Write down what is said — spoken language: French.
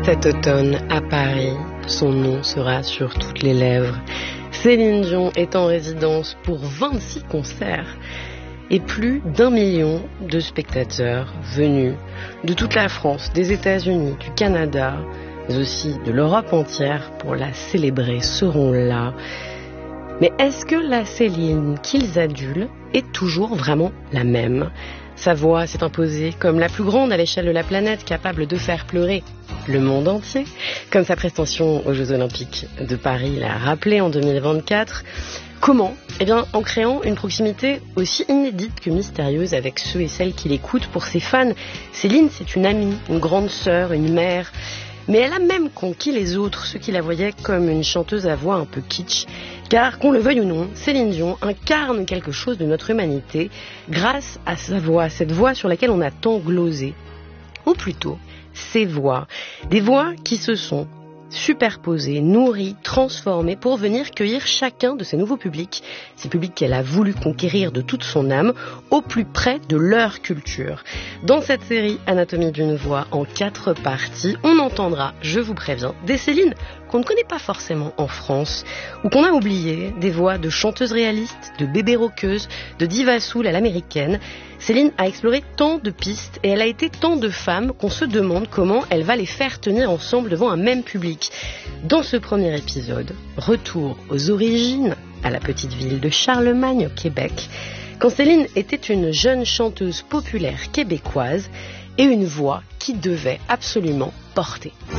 Cet automne, à Paris, son nom sera sur toutes les lèvres. Céline Dion est en résidence pour 26 concerts et plus d'1 million de spectateurs venus de toute la France, des États-Unis, du Canada, mais aussi de l'Europe entière pour la célébrer seront là. Mais est-ce que la Céline qu'ils adulent est toujours vraiment la même ? Sa voix s'est imposée comme la plus grande à l'échelle de la planète, capable de faire pleurer le monde entier, comme sa prestation aux Jeux Olympiques de Paris l'a rappelé en 2024. Comment ? Eh bien, en créant une proximité aussi inédite que mystérieuse avec ceux et celles qui l'écoutent. Pour ses fans, Céline, c'est une amie, une grande sœur, une mère. Mais elle a même conquis les autres, ceux qui la voyaient comme une chanteuse à voix un peu kitsch. Car, qu'on le veuille ou non, Céline Dion incarne quelque chose de notre humanité grâce à sa voix, cette voix sur laquelle on a tant glosé. Ou plutôt, ses voix. Des voix qui se sont superposées, nourries, transformées pour venir cueillir chacun de ces nouveaux publics, ces publics qu'elle a voulu conquérir de toute son âme, au plus près de leur culture. Dans cette série Anatomie d'une voix en 4 parties, on entendra, je vous préviens, des Célines qu'on ne connaît pas forcément en France, ou qu'on a oubliées, des voix de chanteuses réalistes, de bébés rockeuses, de divas soul à l'américaine. Céline a exploré tant de pistes et elle a été tant de femmes qu'on se demande comment elle va les faire tenir ensemble devant un même public. Dans ce premier épisode, retour aux origines, à la petite ville de Charlemagne au Québec, quand Céline était une jeune chanteuse populaire québécoise et une voix qui devait absolument porter.